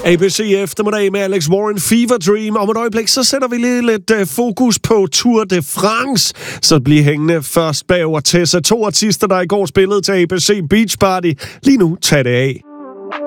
ABC eftermiddag med Alex Warren, Fever Dream. Om et øjeblik, så sætter vi lige lidt fokus på Tour de France. Så bliver hængende først bagover Tessa. 2 artister, der i går spillede til ABC Beach Party. Lige nu, tag det af.